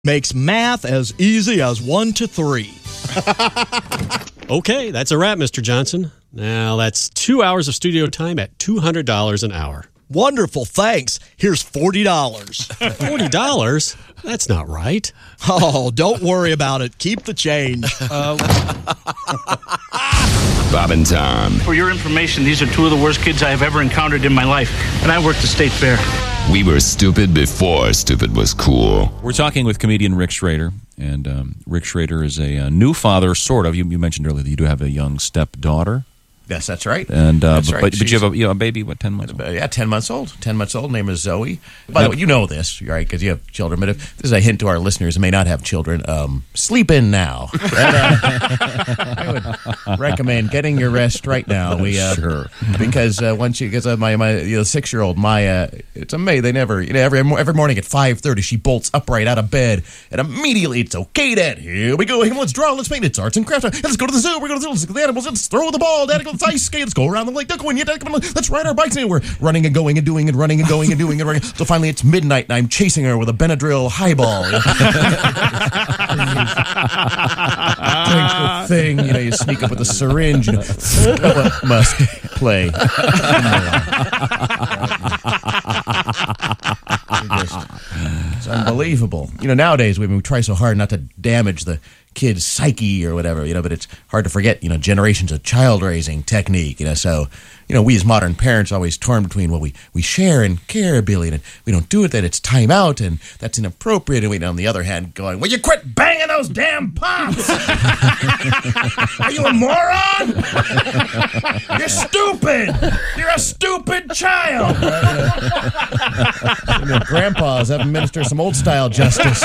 makes math as easy as 1 to 3. Okay, that's a wrap, Mr. Johnson. Now, that's 2 hours of studio time at $200 an hour. Wonderful, thanks. Here's $40. $40? That's not right. Oh, don't worry about it. Keep the change. Bob and Tom. For your information, these are two of the worst kids I have ever encountered in my life, and I worked the state fair. We were stupid before stupid was cool. We're talking with comedian Rick Schrader, and Rick Schrader is a new father, sort of. You mentioned earlier that you do have a young stepdaughter. Yes, that's right. And that's right. But you have a baby, what, 10 months old? Yeah, 10 months old. 10 months old. Name is Zoe. By the way, you know this, right? Because you have children. But if this is a hint to our listeners who may not have children, sleep in now. I would recommend getting your rest right now. Sure. Because once you get my 6-year-old Maya, it's amazing. They never, every morning at 5:30, she bolts upright out of bed, and immediately it's okay, Dad. Here we go. Hey, let's draw. Let's paint. It's arts and crafts. Let's go to the zoo. We're going to the zoo. Let's look at the animals. Let's throw the ball. Dad, let's ice skate. Let's go around the lake. Let's ride our bikes. And we're running and going and doing and running and going and doing and running. So finally it's midnight and I'm chasing her with a Benadryl highball. Drink the thing. You sneak up with a syringe. Must play. It's unbelievable. Nowadays we try so hard not to damage the kid's psyche or whatever, but it's hard to forget, generations of child raising technique, so, we as modern parents are always torn between what we share and care, Billy, and we don't do it, that it's time out, and that's inappropriate, and we, on the other hand, going, will you quit banging those damn pops? Are you a moron? You're stupid! You're a stupid child! Grandpas have administered some old-style justice.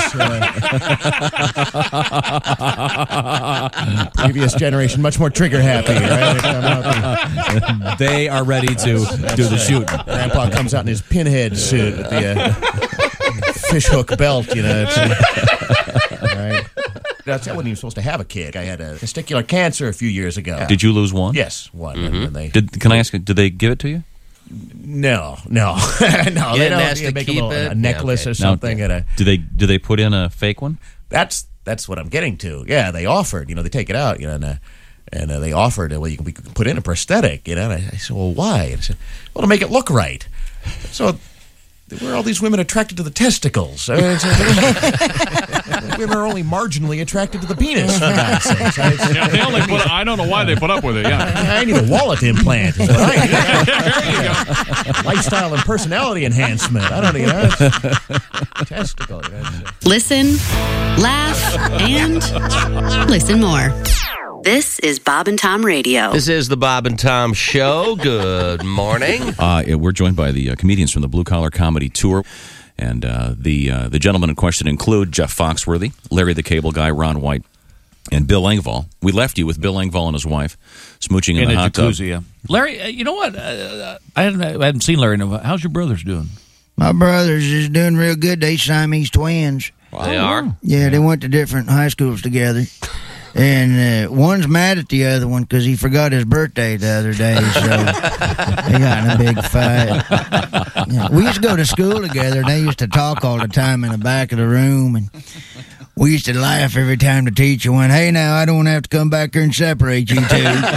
Previous generation, much more trigger-happy, right? They are ready to do the shooting. Grandpa comes out in his pinhead suit with the fishhook belt, right? I wasn't even supposed to have a kid. I had a testicular cancer a few years ago. Did you lose one? Yes, one. Mm-hmm. Can I ask you, did they give it to you? No. No, they don't make a necklace or something. Now, do they put in a fake one? That's what I'm getting to. Yeah, they offered. They take it out. And they offered. Well, we can put in a prosthetic. And I said, well, why? And I said, well, to make it look right. So, were all these women attracted to the testicles? Women are only marginally attracted to the penis. For God's sakes. I don't know why they put up with it. Yeah, I need a wallet implant. Is what I need. Lifestyle and personality enhancement. I don't need testicle. Listen, laugh, and listen more. This is Bob and Tom Radio. This is the Bob and Tom Show. Good morning. We're joined by the comedians from the Blue Collar Comedy Tour. And the gentlemen in question include Jeff Foxworthy, Larry the Cable Guy, Ron White, and Bill Engvall. We left you with Bill Engvall and his wife smooching in the hot tub. Yeah. Larry, you know what? I hadn't seen Larry in a while. How's your brothers doing? My brothers is doing real good. They Siamese twins. Wow. They are? Yeah, they went to different high schools together. And one's mad at the other one because he forgot his birthday the other day, so they got in a big fight. Yeah, we used to go to school together, and they used to talk all the time in the back of the room, and we used to laugh every time the teacher went, hey, now, I don't want to have to come back here and separate you two.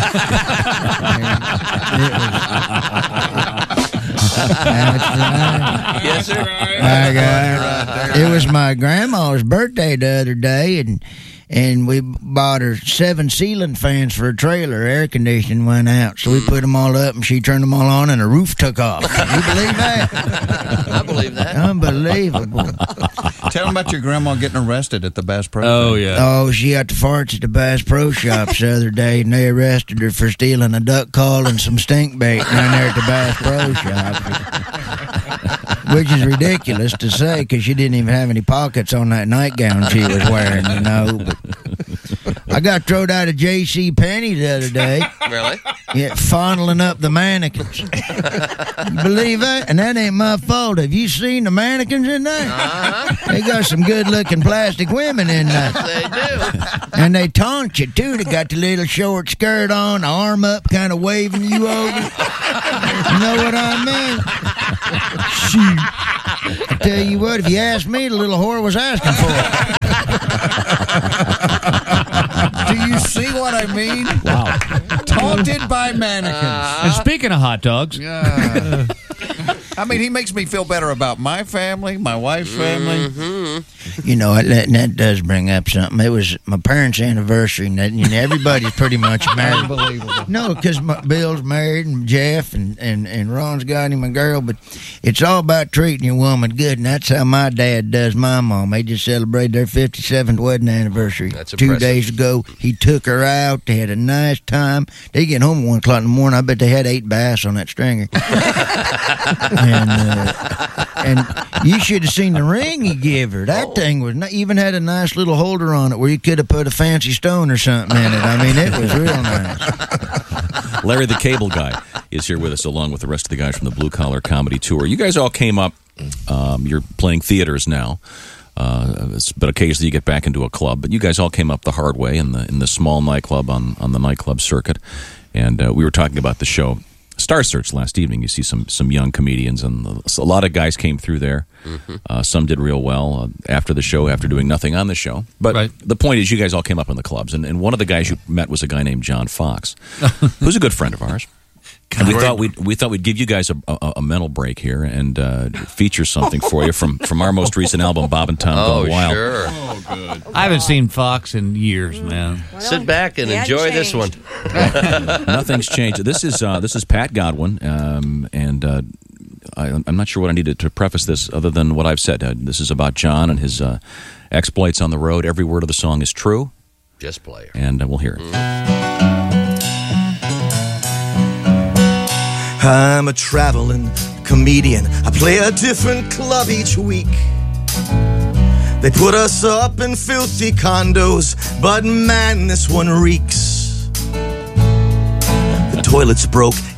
Yes, sir. It was my grandma's birthday the other day, and we bought her 7 ceiling fans for a trailer. Air conditioning went out, so we put them all up, and she turned them all on, and the roof took off. Can you believe that? I believe that. Unbelievable. Tell them about your grandma getting arrested at the Bass Pro. Oh, yeah. Oh, she got the farts at the Bass Pro Shops the other day, and they arrested her for stealing a duck call and some stink bait down there at the Bass Pro Shops. Which is ridiculous to say, because she didn't even have any pockets on that nightgown she was wearing, But I got thrown out of J.C. Penney the other day. Really? Yeah, fondling up the mannequins. You believe that? And that ain't my fault. Have you seen the mannequins in there? Uh-huh. They got some good-looking plastic women in there. They do. And they taunt you, too. They got the little short skirt on, the arm up, kind of waving you over. You know what I mean? Shoot. I tell you what, if you ask me, the little whore was asking for it. Do you see what I mean? Wow. Taunted by mannequins. And speaking of hot dogs, Yeah. I mean, he makes me feel better about my family, my wife's family. You know, that does bring up something. It was my parents' anniversary, and everybody's pretty much married. Unbelievable. No, because Bill's married, and Jeff, and Ron's got him a girl, but it's all about treating your woman good, and that's how my dad does my mom. They just celebrated their 57th wedding anniversary. That's 2 impressive. days ago. He took her out. They had a nice time. They get home at 1 o'clock in the morning. I bet they had 8 bass on that stringer. And you should have seen the ring he gave her. That thing was not, even had a nice little holder on it where you could have put a fancy stone or something in it. I mean, it was real nice. Larry the Cable Guy is here with us, along with the rest of the guys from the Blue Collar Comedy Tour. You guys all came up. You're playing theaters now, but occasionally you get back into a club. But you guys all came up the hard way in the small nightclub on the nightclub circuit. And we were talking about the show Star Search last evening. You see some young comedians, and a lot of guys came through there. Some did real well after the show, after doing nothing on the show. But the point is, you guys all came up in the clubs, and one of the guys you met was a guy named John Fox, who's a good friend of ours. And we thought we'd give you guys a mental break here and feature something for you from our most recent album, Bob and Tom Gone Wild. Sure. Oh, good. I haven't seen Fox in years, man. Well, sit back and enjoy this one. Nothing's changed. This is Pat Godwin, and I'm not sure what I needed to preface this other than what I've said. This is about John and his exploits on the road. Every word of the song is true. Just play it. And we'll hear it. I'm a traveling comedian. I play a different club each week. They put us up in filthy condos, but man, this one reeks. The toilet's broke,